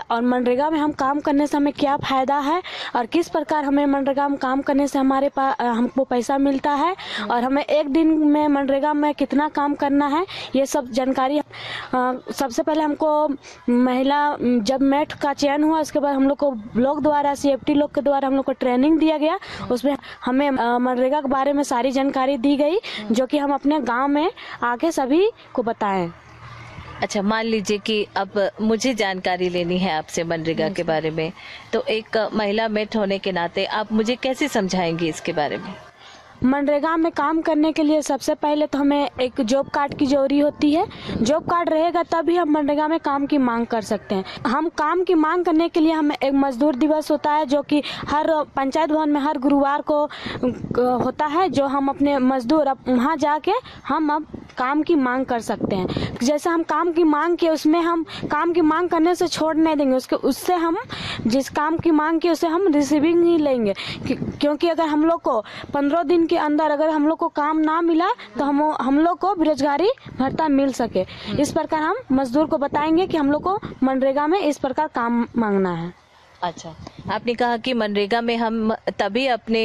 और मनरेगा में हम काम करने से हमें क्या फ़ायदा है और किस प्रकार हमें मनरेगा में काम करने से हमारे पास हमको पैसा मिलता है और हमें एक दिन में मनरेगा में कितना काम करना है, ये सब जानकारी। सबसे पहले हमको महिला जब मेट का चयन हुआ उसके बाद हम लोग को ब्लॉक द्वारा CFT लोग के द्वारा हम लोग को ट्रेनिंग दिया गया। उसमें हमें मनरेगा के बारे में सारी जानकारी दी गई जो कि हम अपने गांव में आके सभी को बताएं। अच्छा, मान लीजिए कि अब मुझे जानकारी लेनी है आपसे मनरेगा के बारे में, तो एक महिला मेट होने के नाते आप मुझे कैसे समझाएंगी इसके बारे में? मनरेगा में काम करने के लिए सबसे पहले तो हमें एक जॉब कार्ड की जरूरी होती है। जॉब कार्ड रहेगा तभी हम मनरेगा में काम की मांग कर सकते हैं। हम काम की मांग करने के लिए हमें एक मजदूर दिवस होता है जो कि हर पंचायत भवन में हर गुरुवार को होता है, जो हम अपने मजदूर अब वहाँ जाके हम अब काम की मांग कर सकते हैं। जैसे हम काम की मांग किए उसमें हम काम की मांग करने से छोड़ नहीं देंगे, उससे हम जिस काम की मांग की उसे हम रिसीविंग ही लेंगे, क्योंकि अगर हम लोग को 15 दिन के अंदर अगर हम लोग को काम ना मिला तो हम लोग को बेरोजगारी भत्ता मिल सके। इस प्रकार हम मजदूर को बताएंगे कि हम लोग को मनरेगा में इस प्रकार काम मांगना है। अच्छा, आपने कहा कि मनरेगा में हम तभी अपने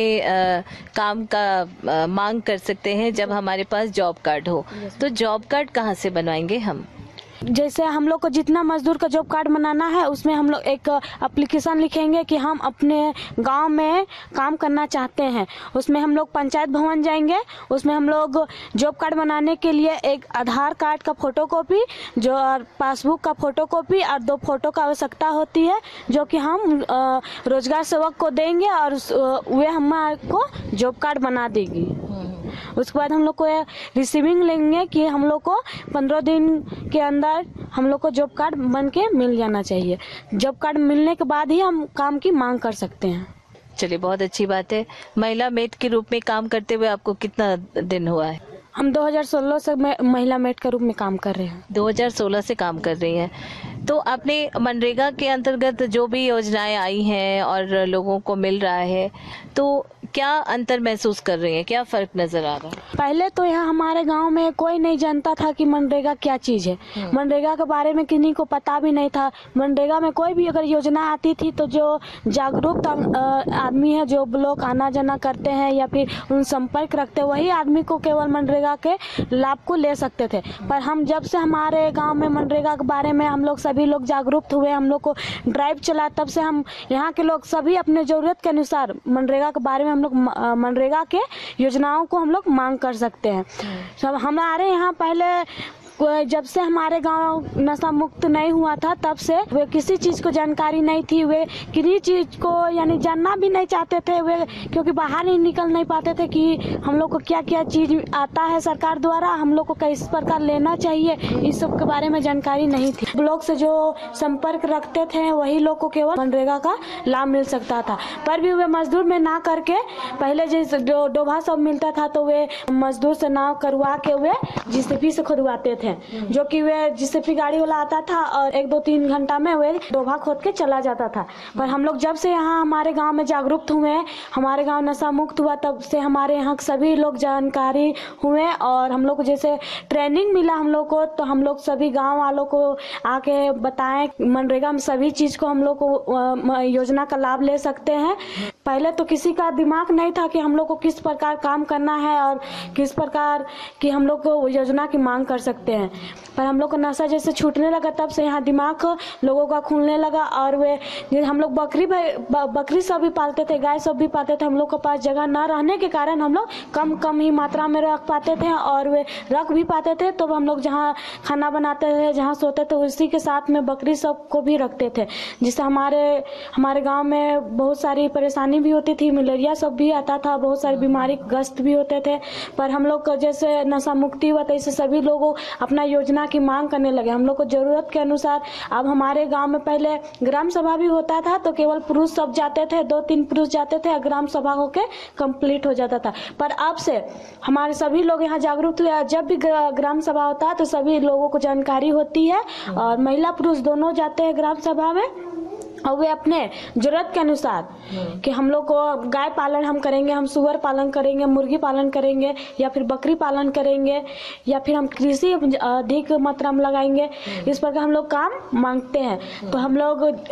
काम का मांग कर सकते हैं जब हमारे पास जॉब कार्ड हो। तो जॉब कार्ड कहाँ से बनवाएंगे हम? जैसे हम लोग को जितना मजदूर का जॉब कार्ड बनाना है उसमें हम लोग एक एप्लीकेशन लिखेंगे कि हम अपने गांव में काम करना चाहते हैं। उसमें हम लोग पंचायत भवन जाएंगे, उसमें हम लोग जॉब कार्ड बनाने के लिए एक आधार कार्ड का फोटोकॉपी, जो पासबुक का फोटोकॉपी और 2 फोटो का आवश्यकता होती है, जो कि हम रोजगार सेवक को देंगे और वे हमारे को जॉब कार्ड बना देगी। उसके बाद हम लोग को रिसीविंग लेंगे कि हम लोग को 15 दिन के अंदर हम लोग को जॉब कार्ड बन के मिल जाना चाहिए। जॉब कार्ड मिलने के बाद ही हम काम की मांग कर सकते हैं। चलिए, बहुत अच्छी बात है। महिला मेट के रूप में काम करते हुए आपको कितना दिन हुआ है? हम 2016 से महिला मेट के रूप में काम कर रहे हैं। 2016 से काम कर रही हैं। तो आपने मनरेगा के अंतर्गत जो भी योजनाएं आई हैं और लोगों को मिल रहा है, तो क्या अंतर महसूस कर रही हैं? क्या फर्क नजर आ रहा है? पहले तो यहाँ हमारे गांव में कोई नहीं जानता था कि मनरेगा क्या चीज है। मनरेगा के बारे में किन्हीं को पता भी नहीं था। मनरेगा में कोई भी अगर योजना आती थी तो जो जागरूक आदमी है, जो लोग आना जाना करते हैं या फिर उन संपर्क रखते हैं, वही आदमी को केवल मनरेगा के लाभ को ले सकते थे। पर हम जब से हमारे गाँव में मनरेगा के बारे में हम लोग सभी लोग जागरूक हुए, हम लोग को ड्राइव चला, तब से हम यहाँ के लोग सभी अपने जरूरत के अनुसार मनरेगा के बारे में हम लोग मनरेगा के योजनाओं को हम लोग मांग कर सकते हैं। सब हमारे यहाँ पहले जब से हमारे गांव नशा मुक्त नहीं हुआ था तब से वे किसी चीज को जानकारी नहीं थी। वे किसी चीज को यानी जानना भी नहीं चाहते थे वे, क्योंकि बाहर ही निकल नहीं पाते थे कि हम लोग को क्या क्या चीज आता है सरकार द्वारा, हम लोग को किस प्रकार लेना चाहिए, इस सब के बारे में जानकारी नहीं थी। ब्लॉक से जो संपर्क रखते थे वही लोग को केवल मनरेगा का लाभ मिल सकता था। पर भी वे मजदूर में ना करके पहले जैसे डोभा सब मिलता था तो वे मजदूर से नाव करवा के वे JCB से खुदवाते थे, जो कि वे JCB गाड़ी वाला आता था और 1-2-3 घंटा में वे डोभा खोद के चला जाता था। पर हम लोग जब से यहाँ हमारे गांव में जागरूक हुए, हमारे गांव नशा मुक्त हुआ, तब से हमारे यहाँ सभी लोग जानकारी हुए और हम लोग को जैसे ट्रेनिंग मिला हम लोग को, तो हम लोग सभी गांव वालों को आके बताएं मनरेगा में सभी चीज को हम लोग को योजना का लाभ ले सकते हैं। पहले तो किसी का दिमाग नहीं था कि हम लोग को किस प्रकार काम करना है और किस प्रकार की हम लोग को योजना की मांग कर सकते हैं। पर हम लोग को नशा जैसे छूटने लगा तब से यहाँ दिमाग लोगों का खुलने लगा और वे हम लोग बकरी सब भी पालते थे, गाय सब भी पालते थे। हम लोग के पास जगह न रहने के कारण हम लोग कम ही मात्रा में रख पाते थे और वे रख भी पाते थे, तो हम लोग जहाँ खाना बनाते थे, जहाँ सोते थे, उसी के साथ में बकरी सब को भी रखते थे, जिससे हमारे गाँव में बहुत सारी परेशानी भी होती थी, मलेरिया सब भी आता था, बहुत सारी बीमारी ग्रस्त भी होते थे। पर हम लोग को जैसे नशा मुक्ति हुआ तो इससे सभी लोग अपना योजना की मांग करने लगे। हम लोग को जरूरत के अनुसार अब हमारे गांव में पहले ग्राम सभा भी होता था तो केवल पुरुष सब जाते थे, 2-3 पुरुष जाते थे, ग्राम सभा होके कंप्लीट हो जाता था। पर अब से हमारे सभी लोग यहाँ जागरूक हुए, जब भी ग्राम सभा होता है तो सभी लोगों को जानकारी होती है और महिला पुरुष दोनों जाते हैं ग्राम सभा में और वे अपने जरूरत के अनुसार कि हम लोग को गाय पालन हम करेंगे, हम सुअर पालन करेंगे, मुर्गी पालन करेंगे या फिर बकरी पालन करेंगे या फिर हम कृषि अधिक मात्रा में लगाएंगे, इस प्रकार हम लोग काम मांगते हैं। तो हम लोग